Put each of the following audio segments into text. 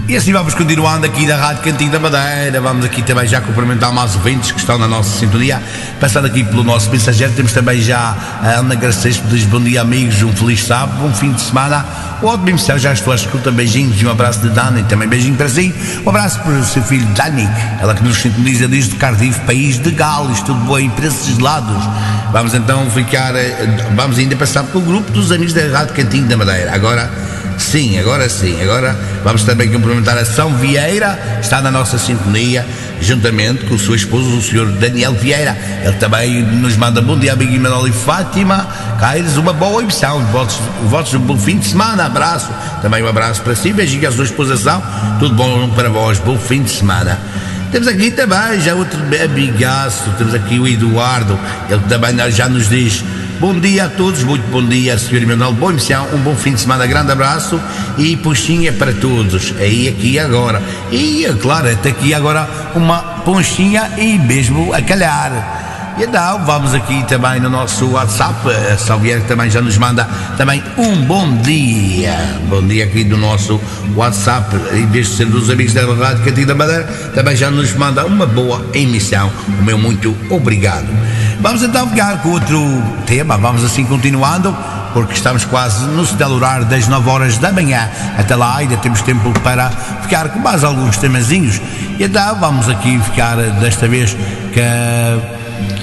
E assim vamos continuando aqui da Rádio Cantinho da Madeira. Vamos aqui também já cumprimentar mais ouvintes que estão na nossa sintonia. Passando aqui pelo nosso mensageiro, temos também já a Ana Garcês, que diz: bom dia, amigos, um feliz sábado, bom fim de semana. O ótimo emissão, já estou à escuta. Beijinhos e um abraço de Dani, também beijinho para si. Um abraço para o seu filho Dani, ela que nos sintoniza desde Cardiff, país de Gales, tudo bem, preços lados. Vamos então vamos ainda passar pelo grupo dos amigos da Rádio Cantinho da Madeira. Agora sim, agora vamos também cumprimentar a São Vieira, está na nossa sintonia, juntamente com o seu esposo, o senhor Daniel Vieira. Ele também nos manda bom dia, amigo Manuel e Fátima Caires, uma boa emissão, votos de um bom fim de semana, abraço, também um abraço para si, beijinho à sua esposa, tudo bom para vós, bom fim de semana. Temos aqui também já outro amigaço, temos aqui o Eduardo, ele também já nos diz: bom dia a todos, muito bom dia, Sr. Emanuel, boa emissão, um bom fim de semana, grande abraço e ponchinha para todos, aí aqui agora. E, claro, até aqui agora uma ponchinha e mesmo a calhar. E então, vamos aqui também no nosso WhatsApp, a Salvier também já nos manda também um bom dia aqui do nosso WhatsApp, em vez de ser dos amigos da Rádio Cantinho da Madeira, também já nos manda uma boa emissão, o meu muito obrigado. Vamos então ficar com outro tema, vamos assim continuando, porque estamos quase no horário das 9 horas da manhã. Até lá ainda temos tempo para ficar com mais alguns temazinhos. E então vamos aqui ficar desta vez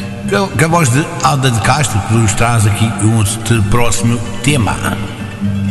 com a voz de Alda de Castro, que nos traz aqui um próximo tema.